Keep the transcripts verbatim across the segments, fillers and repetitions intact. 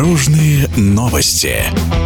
Дорожные новости.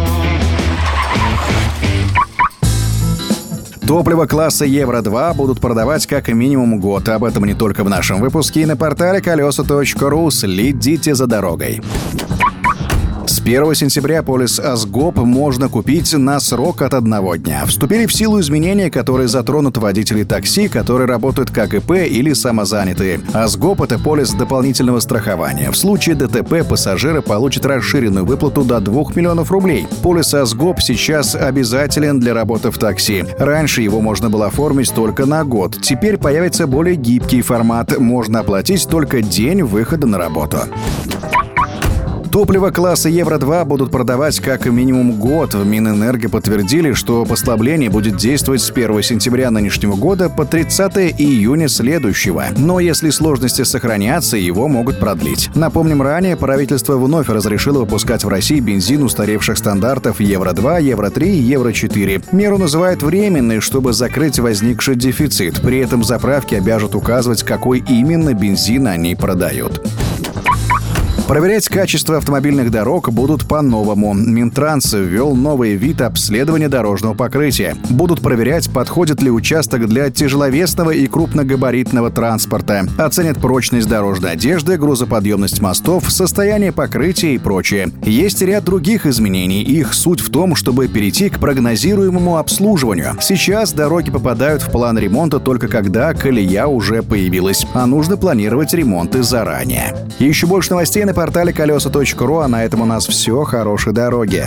Топливо класса Евро два будут продавать как минимум год. Об этом не только в нашем выпуске и на портале колеса точка ру. Следите за дорогой. С первого сентября полис Азгоп можно купить на срок от одного дня. Вступили в силу изменения, которые затронут водителей такси, которые работают как ИП или самозанятые. Азгоп — это полис дополнительного страхования. В случае ДТП пассажиры получат расширенную выплату до двух миллионов рублей. Полис Азгоп сейчас обязателен для работы в такси. Раньше его можно было оформить только на год. Теперь появится более гибкий формат. Можно оплатить только день выхода на работу. Топливо класса Евро два будут продавать как минимум год. В Минэнерго подтвердили, что послабление будет действовать с первого сентября нынешнего года по тридцатое июня следующего. Но если сложности сохранятся, его могут продлить. Напомним, ранее правительство вновь разрешило выпускать в России бензин устаревших стандартов Евро два, Евро три и Евро четыре. Меру называют временной, чтобы закрыть возникший дефицит. При этом заправки обяжут указывать, какой именно бензин они продают. Проверять качество автомобильных дорог будут по-новому. Минтранс ввел новый вид обследования дорожного покрытия. Будут проверять, подходит ли участок для тяжеловесного и крупногабаритного транспорта. Оценят прочность дорожной одежды, грузоподъемность мостов, состояние покрытия и прочее. Есть ряд других изменений. Их суть в том, чтобы перейти к прогнозируемому обслуживанию. Сейчас дороги попадают в план ремонта только когда колея уже появилась. А нужно планировать ремонты заранее. И еще больше новостей на портале колеса точка ру, а на этом у нас все. Хорошей дороги.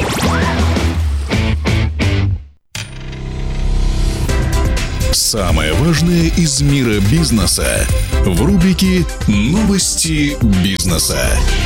Самое важное из мира бизнеса в рубрике «Новости бизнеса».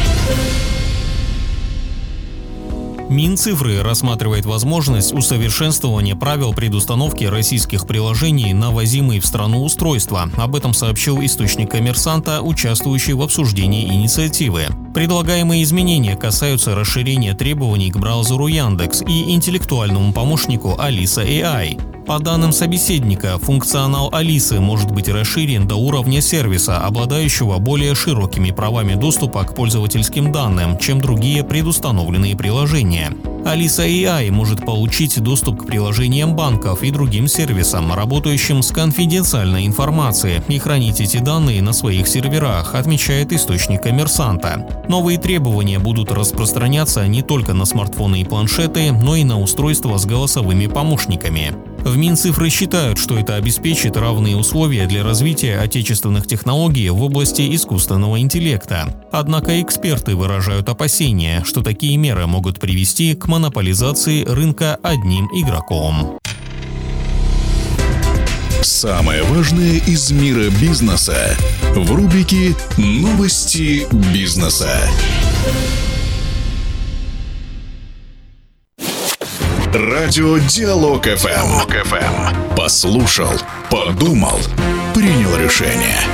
Минцифры рассматривает возможность усовершенствования правил предустановки российских приложений на ввозимые в страну устройства. Об этом сообщил источник «Коммерсанта», участвующий в обсуждении инициативы. Предлагаемые изменения касаются расширения требований к браузеру Яндекс и интеллектуальному помощнику Alisa эй ай. По данным собеседника, функционал Алисы может быть расширен до уровня сервиса, обладающего более широкими правами доступа к пользовательским данным, чем другие предустановленные приложения. Alisa эй ай может получить доступ к приложениям банков и другим сервисам, работающим с конфиденциальной информацией, и хранить эти данные на своих серверах, отмечает источник «Коммерсанта». Новые требования будут распространяться не только на смартфоны и планшеты, но и на устройства с голосовыми помощниками. В Минцифры считают, что это обеспечит равные условия для развития отечественных технологий в области искусственного интеллекта. Однако эксперты выражают опасения, что такие меры могут привести к монополизации рынка одним игроком. Самое важное из мира бизнеса в рубрике «Новости бизнеса». Радио Диалог эф эм. Послушал, подумал, принял решение.